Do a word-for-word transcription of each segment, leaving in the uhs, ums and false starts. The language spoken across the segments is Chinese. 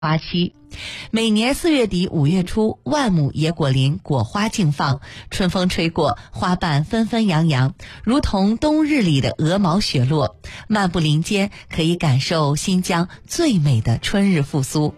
花期。每年四月底五月初，万亩野果林果花竞放，春风吹过，花瓣纷纷扬扬，如同冬日里的鹅毛雪落。漫步林间，可以感受新疆最美的春日复苏。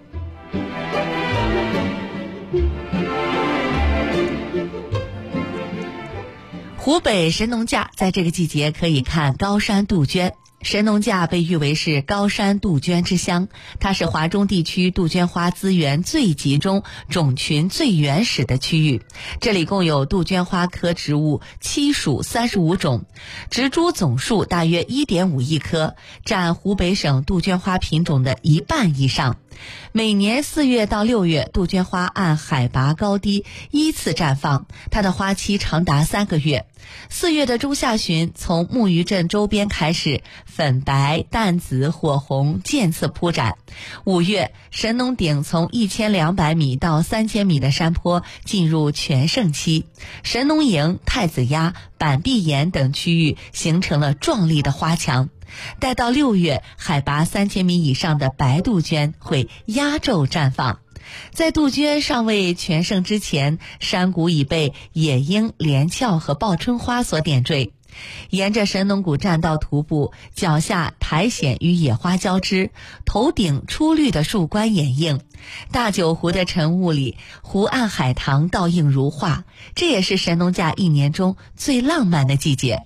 湖北神农架在这个季节可以看高山杜鹃。神农架被誉为是高山杜鹃之乡，它是华中地区杜鹃花资源最集中、种群最原始的区域。这里共有杜鹃花科植物七属三十五种，植株总数大约 一点五亿棵，占湖北省杜鹃花品种的一半以上。每年四月到六月，杜鹃花按海拔高低依次绽放，它的花期长达三个月。四月的中下旬，从木鱼镇周边开始，粉白、淡紫、火红渐次铺展。五月，神农顶从一千两百米到三千米的山坡进入全盛期，神农营、太子崖、板壁岩等区域形成了壮丽的花墙。待到六月，海拔三千米以上的白杜鹃会压轴绽放。在杜鹃尚未全盛之前，山谷已被野樱、连翘和报春花所点缀。沿着神农谷栈道徒步，脚下苔藓与野花交织，头顶初绿的树冠掩映。大九湖的晨雾里，湖岸海棠倒映如画，这也是神农架一年中最浪漫的季节。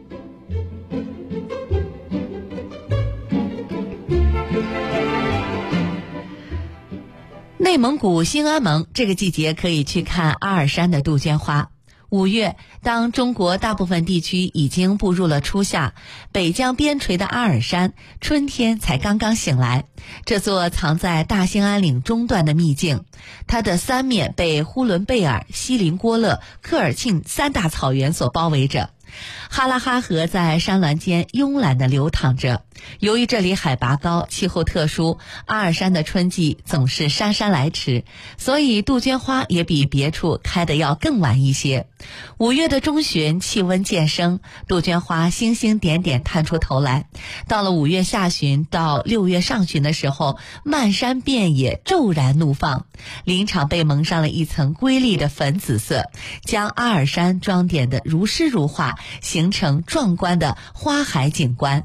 内蒙古兴安盟这个季节可以去看阿尔山的杜鹃花。五月，当中国大部分地区已经步入了初夏，北疆边陲的阿尔山春天才刚刚醒来。这座藏在大兴安岭中段的秘境，它的三面被呼伦贝尔、锡林郭勒、科尔沁三大草原所包围着。哈拉哈河在山峦间慵懒地流淌着。由于这里海拔高，气候特殊，阿尔山的春季总是姗姗来迟，所以杜鹃花也比别处开得要更晚一些。五月的中旬，气温渐升，杜鹃花星星点点探出头来。到了五月下旬到六月上旬的时候，漫山遍野骤然怒放，林场被蒙上了一层瑰丽的粉紫色，将阿尔山装点得如诗如画，形成壮观的花海景观。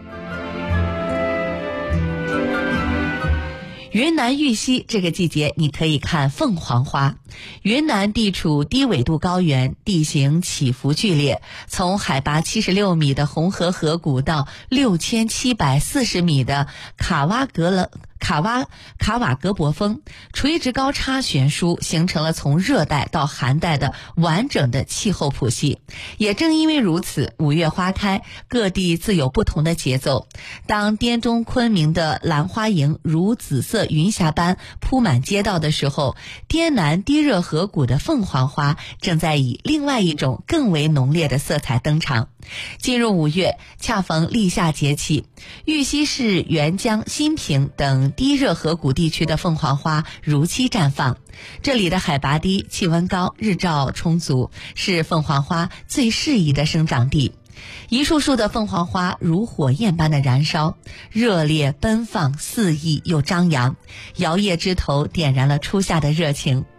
云南玉溪这个季节你可以看凤凰花。云南地处低纬度高原，地形起伏剧烈，从海拔七十六米的红河河谷到六千七百四十米的卡瓦格勒卡瓦卡瓦格博峰，垂直高差悬殊，形成了从热带到寒带的完整的气候谱系。也正因为如此，五月花开，各地自有不同的节奏。当滇中昆明的兰花楹如紫色云霞般铺满街道的时候，滇南低热河谷的凤凰花正在以另外一种更为浓烈的色彩登场。进入五月，恰逢立夏节气，玉溪市沅江、新平等低热河谷地区的凤凰花如期绽放。这里的海拔低，气温高，日照充足，是凤凰花最适宜的生长地。一束束的凤凰花如火焰般的燃烧，热烈奔放，肆意又张扬，摇曳枝头点燃了初夏的热情。